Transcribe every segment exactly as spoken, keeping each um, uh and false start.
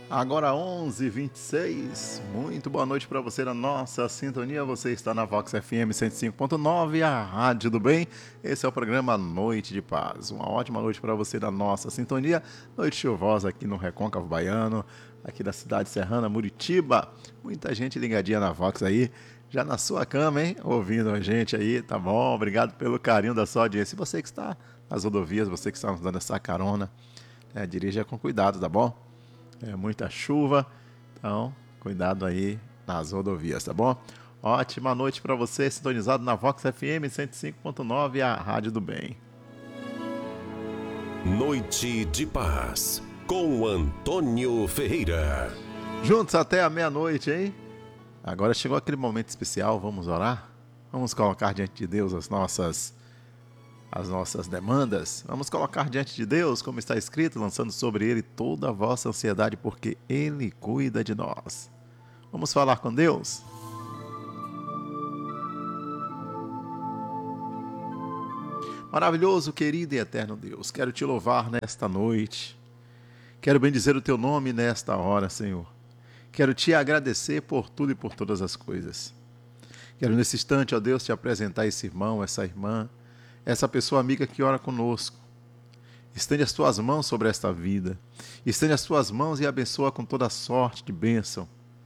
Agora onze e vinte e seis, muito boa noite para você na nossa sintonia. Você está na Vox F M cento e cinco ponto nove, a Rádio do Bem. Esse é o programa Noite de Paz. Uma ótima noite para você na nossa sintonia. Noite chuvosa aqui no Recôncavo Baiano, aqui da cidade serrana, Muritiba. Muita gente ligadinha na Vox aí, já na sua cama, hein? Ouvindo a gente aí, tá bom? Obrigado pelo carinho da sua audiência. E você que está nas rodovias, você que está nos dando essa carona, é, dirija com cuidado, tá bom? É muita chuva, então cuidado aí nas rodovias, tá bom? Ótima noite para você, sintonizado na Vox F M cento e cinco ponto nove, a Rádio do Bem. Noite de Paz, com Antônio Ferreira. Juntos até a meia-noite, hein? Agora chegou aquele momento especial, vamos orar? Vamos colocar diante de Deus as nossas... as nossas demandas, vamos colocar diante de Deus, como está escrito, lançando sobre Ele toda a vossa ansiedade, porque Ele cuida de nós. Vamos falar com Deus? Maravilhoso, querido e eterno Deus, quero te louvar nesta noite, quero bendizer o teu nome nesta hora, Senhor. Quero te agradecer por tudo e por todas as coisas. Quero nesse instante, ó Deus, te apresentar esse irmão, essa irmã, essa pessoa amiga que ora conosco. Estende as tuas mãos sobre esta vida. Estende as tuas mãos e abençoa com toda sorte de bênção.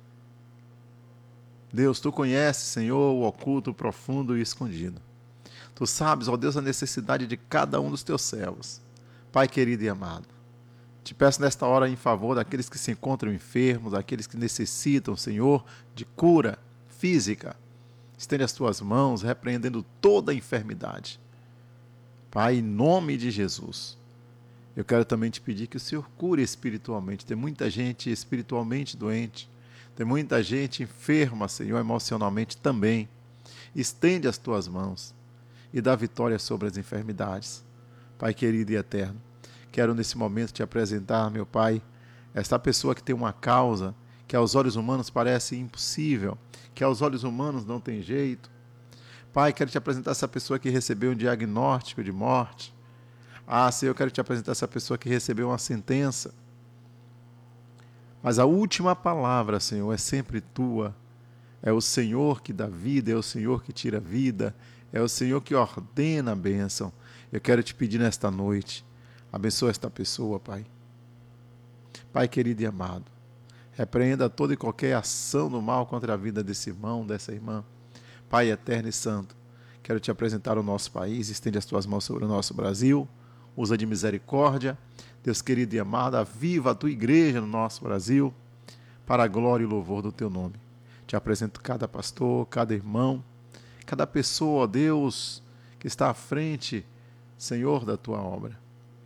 Deus, tu conheces, Senhor, o oculto, o profundo e o escondido. Tu sabes, ó Deus, a necessidade de cada um dos teus servos. Pai querido e amado, te peço nesta hora em favor daqueles que se encontram enfermos, daqueles que necessitam, Senhor, de cura física. Estende as tuas mãos, repreendendo toda a enfermidade. Pai, em nome de Jesus, eu quero também te pedir que o Senhor cure espiritualmente. Tem muita gente espiritualmente doente, tem muita gente enferma, Senhor, emocionalmente também. Estende as tuas mãos e dá vitória sobre as enfermidades. Pai querido e eterno, quero nesse momento te apresentar, meu Pai, esta pessoa que tem uma causa que aos olhos humanos parece impossível, que aos olhos humanos não tem jeito. Pai, quero te apresentar essa pessoa que recebeu um diagnóstico de morte. Ah, Senhor, eu quero te apresentar essa pessoa que recebeu uma sentença. Mas a última palavra, Senhor, é sempre tua. É o Senhor que dá vida, é o Senhor que tira vida, é o Senhor que ordena a bênção. Eu quero te pedir nesta noite, abençoa esta pessoa, Pai. Pai querido e amado, repreenda toda e qualquer ação do mal contra a vida desse irmão, dessa irmã. Pai eterno e santo, quero te apresentar o nosso país, estende as tuas mãos sobre o nosso Brasil, usa de misericórdia. Deus querido e amado, aviva a tua igreja no nosso Brasil, para a glória e louvor do teu nome. Te apresento cada pastor, cada irmão, cada pessoa, ó Deus, que está à frente, Senhor, da tua obra.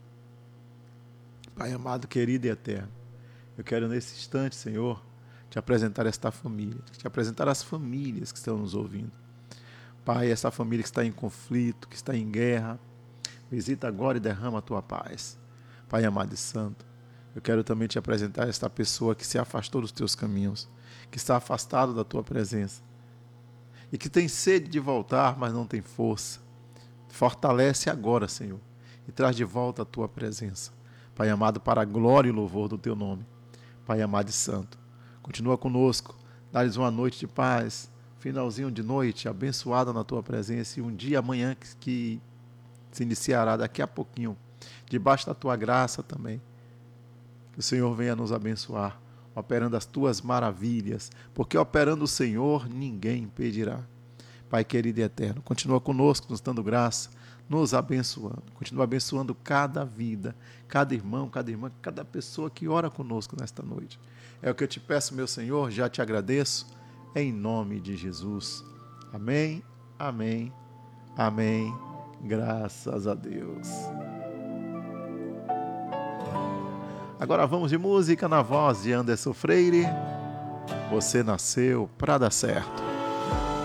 Pai amado, querido e eterno, eu quero nesse instante, Senhor, te apresentar esta família, te apresentar as famílias que estão nos ouvindo. Pai, essa família que está em conflito, que está em guerra, visita agora e derrama a tua paz. Pai amado e santo, eu quero também te apresentar esta pessoa que se afastou dos teus caminhos, que está afastado da tua presença e que tem sede de voltar, mas não tem força. Fortalece agora, Senhor, e traz de volta a tua presença. Pai amado, para a glória e louvor do teu nome. Pai amado e santo, continua conosco, dá-lhes uma noite de paz, finalzinho de noite, abençoada na tua presença, e um dia amanhã que, que se iniciará daqui a pouquinho, debaixo da tua graça também. Que o Senhor venha nos abençoar, operando as tuas maravilhas, porque operando o Senhor, ninguém impedirá. Pai querido e eterno, continua conosco, nos dando graça, nos abençoando, continua abençoando cada vida, cada irmão, cada irmã, cada pessoa que ora conosco nesta noite. É o que eu te peço, meu Senhor, já te agradeço, em nome de Jesus. Amém, amém, amém, graças a Deus. Agora vamos de música na voz de Anderson Freire. Você nasceu para dar certo.